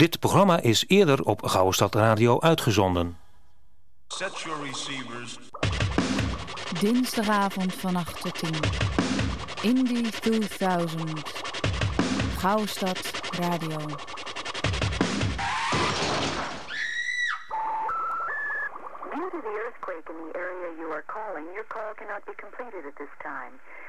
Dit programma is eerder op Gouwestad Radio uitgezonden. Set your receivers. Dinsdagavond van 8 tot 10. Indie 2000. Gouwestad Radio. Due to the earthquake in the area you are calling, your call cannot be completed at this time.